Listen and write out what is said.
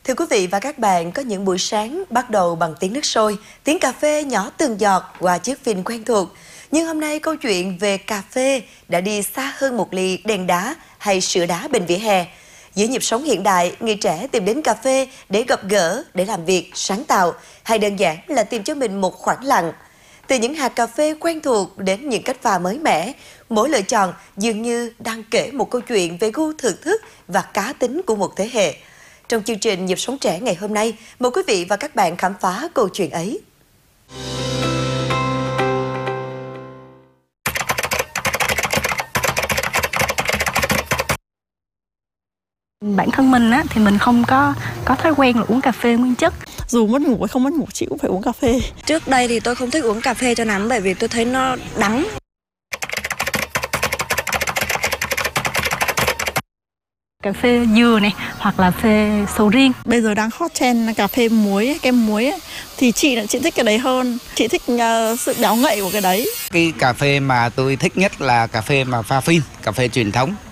Thưa quý vị và các bạn, có những buổi sáng bắt đầu bằng tiếng nước sôi, tiếng cà phê nhỏ từng giọt qua chiếc phim quen thuộc. Nhưng hôm nay câu chuyện về cà phê đã đi xa hơn một ly đèn đá hay sữa đá bên vỉa hè. Giữa nhịp sống hiện đại, người trẻ tìm đến cà phê để gặp gỡ, để làm việc, sáng tạo, hay đơn giản là tìm cho mình một khoảng lặng. Từ những hạt cà phê quen thuộc đến những cách pha mới mẻ, mỗi lựa chọn dường như đang kể một câu chuyện về gu thưởng thức và cá tính của một thế hệ. Trong chương trình Nhịp sống trẻ ngày hôm nay, mời quý vị và các bạn khám phá câu chuyện ấy. Bản thân mình á, thì mình không có thói quen là uống cà phê nguyên chất. Dù mất ngủ hay không mất ngủ chị cũng phải uống cà phê. Trước đây thì tôi không thích uống cà phê cho lắm bởi vì tôi thấy nó đắng. Cà phê dừa này hoặc là phê sầu riêng. Bây giờ đang hot trend cà phê muối, kem muối ấy. Thì chị thích cái đấy hơn. Chị thích sự béo ngậy của cái đấy. Cái cà phê mà tôi thích nhất là cà phê mà pha phin, cà phê truyền thống.